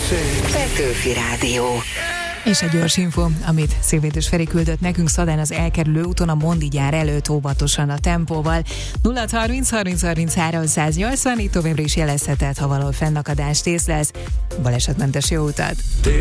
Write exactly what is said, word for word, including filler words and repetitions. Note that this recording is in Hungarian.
Petőfi Rádió. És egy gyors info, amit Szilvédős Feri küldött nekünk. Szadán az elkerülő úton a Mondi gyár előtt óvatosan a tempóval. nulla harminc harminc harminchárom száznyolcvan, itt továbbra is jelezheted, ha valahol fennakadást észlelsz. Balesetmentes jó utat!